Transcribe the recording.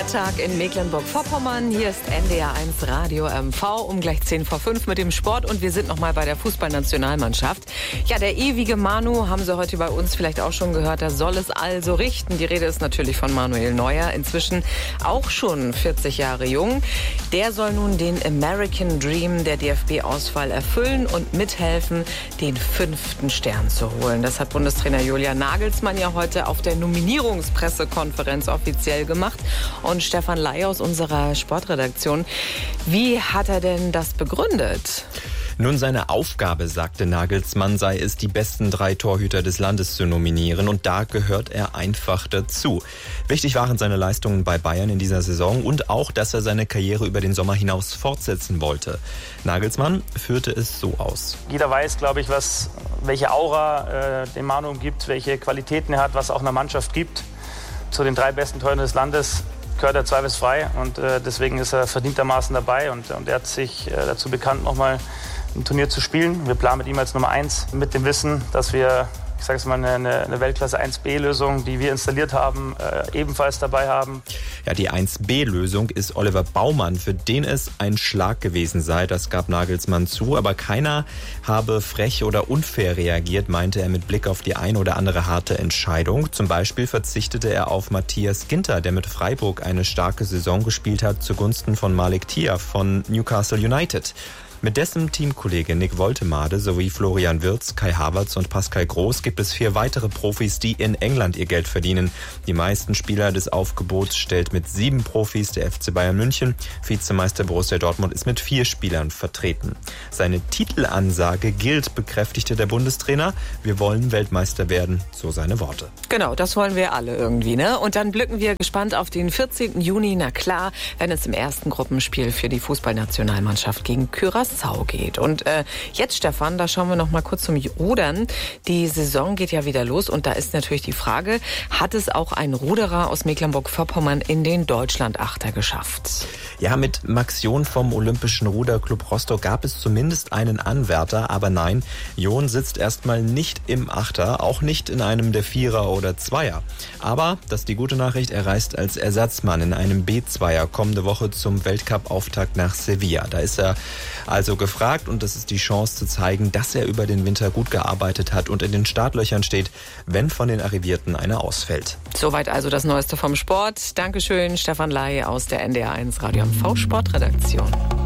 Mittag in Mecklenburg-Vorpommern. Hier ist NDR1 Radio MV um gleich 10:05 mit dem Sport und wir sind noch mal bei der Fußballnationalmannschaft. Ja, der ewige Manu haben Sie heute bei uns vielleicht auch schon gehört, da soll es also richten. Die Rede ist natürlich von Manuel Neuer, inzwischen auch schon 40 Jahre jung. Der soll nun den American Dream der DFB-Auswahl erfüllen und mithelfen, den 5. Stern zu holen. Das hat Bundestrainer Julian Nagelsmann ja heute auf der Nominierungspressekonferenz offiziell gemacht. Und Stefan Ley aus unserer Sportredaktion, wie hat er denn das begründet? Nun, seine Aufgabe, sagte Nagelsmann, sei es, die besten 3 Torhüter des Landes zu nominieren. Und da gehört er einfach dazu. Wichtig waren seine Leistungen bei Bayern in dieser Saison und auch, dass er seine Karriere über den Sommer hinaus fortsetzen wollte. Nagelsmann führte es so aus. Jeder weiß, glaube ich, welche Aura dem Manu gibt, welche Qualitäten er hat, was auch einer Mannschaft gibt. Zu den 3 besten Torhütern des Landes gehört er zweifelsfrei und deswegen ist er verdientermaßen dabei und er hat sich dazu bekannt, nochmal ein Turnier zu spielen. Wir planen mit ihm als Nummer 1 mit dem Wissen, dass wir, ich sage es mal, eine Weltklasse 1B-Lösung, die wir installiert haben, ebenfalls dabei haben. Ja, die 1B-Lösung ist Oliver Baumann, für den es ein Schlag gewesen sei. Das gab Nagelsmann zu, aber keiner habe frech oder unfair reagiert, meinte er mit Blick auf die ein oder andere harte Entscheidung. Zum Beispiel verzichtete er auf Matthias Ginter, der mit Freiburg eine starke Saison gespielt hat, zugunsten von Malik Thiaw von Newcastle United. Mit dessen Teamkollege Nick Woltemade sowie Florian Wirtz, Kai Havertz und Pascal Groß gibt es 4 weitere Profis, die in England ihr Geld verdienen. Die meisten Spieler des Aufgebots stellt mit 7 Profis der FC Bayern München. Vizemeister Borussia Dortmund ist mit 4 Spielern vertreten. Seine Titelansage gilt, bekräftigte der Bundestrainer. Wir wollen Weltmeister werden, so seine Worte. Genau, das wollen wir alle irgendwie, ne? Und dann blicken wir gespannt auf den 14. Juni, na klar, wenn es im ersten Gruppenspiel für die Fußballnationalmannschaft gegen Curaçao geht. Und jetzt, Stefan, da schauen wir noch mal kurz zum Rudern. Die Saison geht ja wieder los und da ist natürlich die Frage, hat es auch ein Ruderer aus Mecklenburg-Vorpommern in den Deutschland-Achter geschafft? Ja, mit Max John vom Olympischen Ruderclub Rostock gab es zumindest einen Anwärter, aber nein, John sitzt erstmal nicht im Achter, auch nicht in einem der Vierer oder Zweier. Aber, das ist die gute Nachricht, er reist als Ersatzmann in einem B-Zweier kommende Woche zum Weltcup-Auftakt nach Sevilla. Da ist er also gefragt und das ist die Chance zu zeigen, dass er über den Winter gut gearbeitet hat und in den Startlöchern steht, wenn von den Arrivierten einer ausfällt. Soweit also das Neueste vom Sport. Dankeschön, Stefan Ley aus der NDR1 Radio MV Sportredaktion.